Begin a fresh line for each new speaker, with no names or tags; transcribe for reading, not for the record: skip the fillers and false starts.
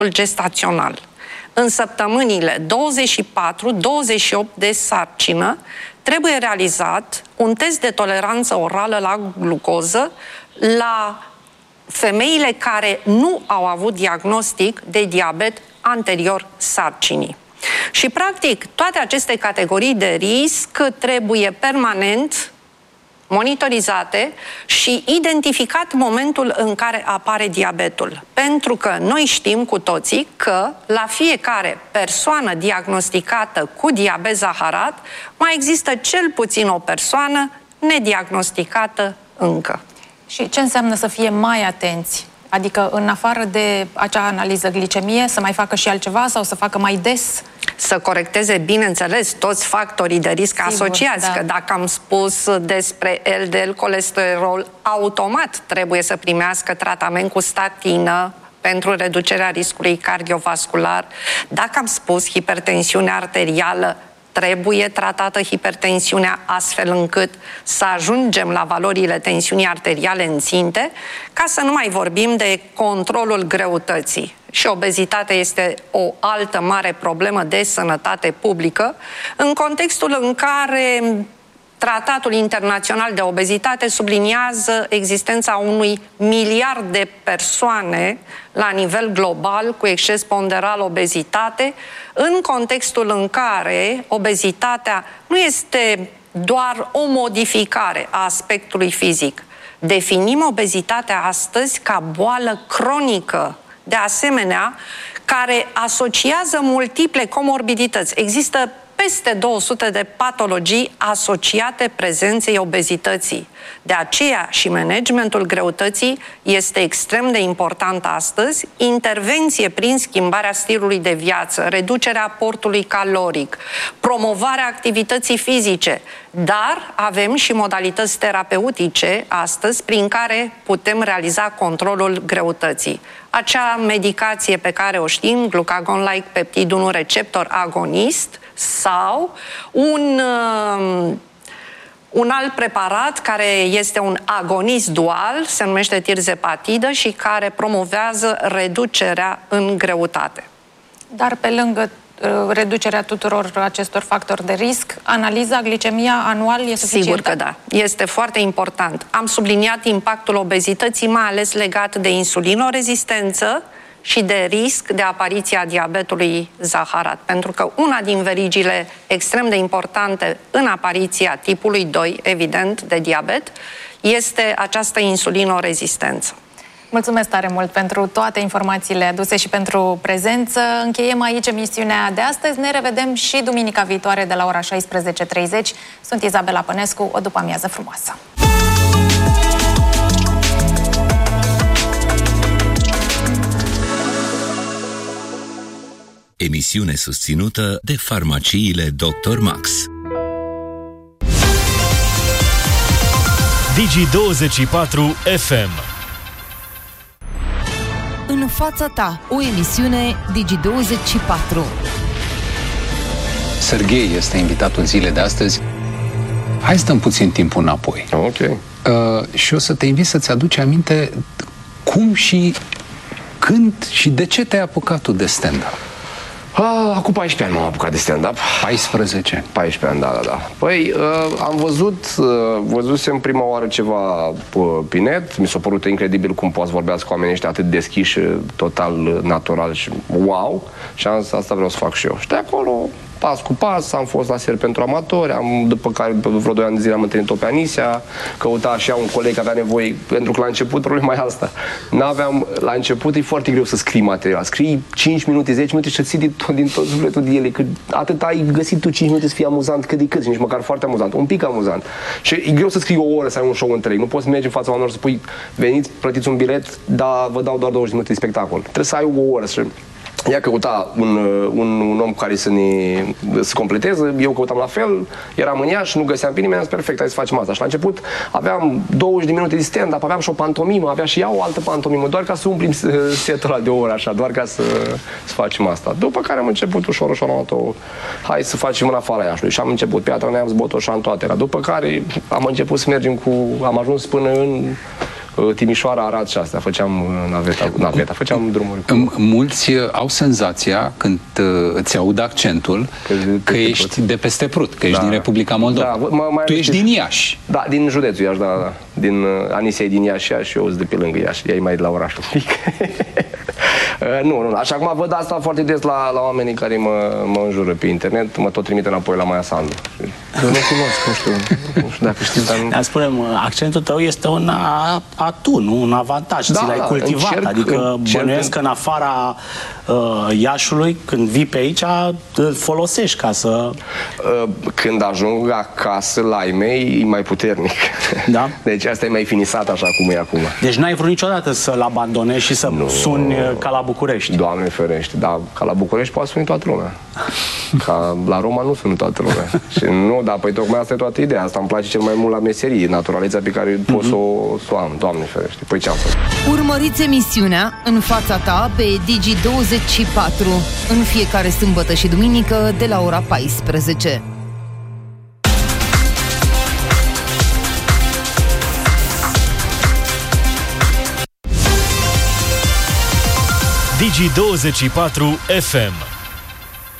gestațional. În săptămânile 24-28 de sarcină trebuie realizat un test de toleranță orală la glucoză la femeile care nu au avut diagnostic de diabet anterior sarcinii. Și, practic, toate aceste categorii de risc trebuie permanent monitorizate și identificat momentul în care apare diabetul. Pentru că noi știm cu toții că la fiecare persoană diagnosticată cu diabet zaharat mai există cel puțin o persoană nediagnosticată încă.
Și ce înseamnă să fie mai atenți? Adică, în afară de acea analiză glicemie, să mai facă și altceva sau să facă mai des?
Să corecteze, bineînțeles, toți factorii de risc asociați, da. Că dacă am spus despre LDL, colesterol, automat trebuie să primească tratament cu statină pentru reducerea riscului cardiovascular. Dacă am spus hipertensiune arterială, trebuie tratată hipertensiunea astfel încât să ajungem la valorile tensiunii arteriale în ținte, ca să nu mai vorbim de controlul greutății. Și obezitatea este o altă mare problemă de sănătate publică, în contextul în care Tratatul Internațional de Obezitate subliniază existența unui miliard de persoane la nivel global cu exces ponderal obezitate, în contextul în care obezitatea nu este doar o modificare a aspectului fizic. Definim obezitatea astăzi ca boală cronică, de asemenea, care asociază multiple comorbidități. Există peste 200 de patologii asociate prezenței obezității. De aceea și managementul greutății este extrem de important astăzi, intervenție prin schimbarea stilului de viață, reducerea aportului caloric, promovarea activității fizice, dar avem și modalități terapeutice astăzi prin care putem realiza controlul greutății. Acea medicație pe care o știm, glucagon-like peptid 1 receptor agonist, sau un alt preparat care este un agonist dual, se numește tirzepatidă și care promovează reducerea în greutate.
Dar pe lângă reducerea tuturor acestor factori de risc, analiza glicemia anual este suficientă?
Sigur că da. Este foarte important. Am subliniat impactul obezității, mai ales legat de insulinorezistență și de risc de apariția diabetului zaharat. Pentru că una din verigile extrem de importante în apariția tipului 2, evident, de diabet, este această insulinorezistență.
Mulțumesc tare mult pentru toate informațiile aduse și pentru prezență. Încheiem aici emisiunea de astăzi. Ne revedem și duminica viitoare de la ora 16:30. Sunt Izabela Pănescu. O după-amiază frumoasă!
Emisiune susținută de farmaciile Dr. Max.
Digi24 FM.
În fața ta, o emisiune Digi24.
Serghei este invitatul zilei de astăzi. Hai să dăm puțin timpul înapoi.
Ok.
Și o să te invit să-ți aduci aminte cum și când și de ce te-ai apucat tu de stand-up.
Acum 14 ani m-am apucat de stand-up.
14?
14 ani, da. Păi, am văzusem prima oară ceva pe net, mi s-a părut incredibil cum poți vorbeați cu oamenii ăștia atât deschiși, total natural și wow, și am zis, asta vreau să fac și eu. Și de acolo, pas cu pas, am fost la Seri pentru amatori, după care, vreo 2 ani de zile am întâlnit-o pe Anisia, căuta așa un coleg, avea nevoie, pentru că la început problema e asta. La început e foarte greu să scrii material. Scrii 5 minute, 10 minute și să ții din tot sufletul de ele, că atât ai găsit tu 5 minute să fie amuzant cât de cât, și nici măcar foarte amuzant, un pic amuzant. Și e greu să scrii o oră să ai un show întreg. Nu poți merge în fața oamenilor să spui, veniți, plătiți un bilet, dar vă dau doar 20 de minute de spectacol. Trebuie să ai o oră să... Ea căuta un om care să completeze, eu căutam la fel, eram în Iași, nu găseam pe nimeni, am zis, perfect, hai să facem asta. Și la început aveam 20 de minute de stand-up, aveam și o pantomimă, avea și ea o altă pantomimă, doar ca să umplim setul ăla de o oră, așa, doar ca să facem asta. După care am început ușor, hai să facem în afara Iașului. Și am început Piatra Neamț, Botoșani, toate era. După care am început să mergem am ajuns până Timișoara, Arad și astea. Făceam naveta, făceam drumuri.
Mulți au senzația, când îți aud accentul, că ești de peste Prut, că ești din Republica Moldova. Da, tu ești din Iași.
Da, din județul Iași, da. Din Anisei din Iași și eu sunt de pe lângă Iași. Ea e mai de la oraș un pic. Nu. Așa cum văd asta foarte des la oamenii care mă înjură pe internet, mă tot trimite înapoi la Maia Sandu. Eu nu cunosc, nu știu dacă știți, dar nu...
Spunem, accentul tău este un atu, nu un avantaj. Ți l-ai cultivat, adică bănuiesc că în afara Iașului, când vii pe aici, îl folosești ca să...
Când ajung acasă la ai mei, e mai puternic.
Da?
Deci asta e mai finisat așa cum e acum.
Deci n-ai vrut niciodată să-l abandonezi și să suni ca la București?
Doamne ferește, dar ca la București poate suni toată lumea. Ca la Roma nu sună toată lumea. Și nu, dar păi tocmai asta e toată ideea. Asta îmi place cel mai mult la meserie, naturalețea pe care pot să o am. Doamne ferește. Păi ce-am făcut?
Urmăriți emisiunea În fața ta pe Digi24 în fiecare sâmbătă și duminică de la ora 14.
Digi24 FM.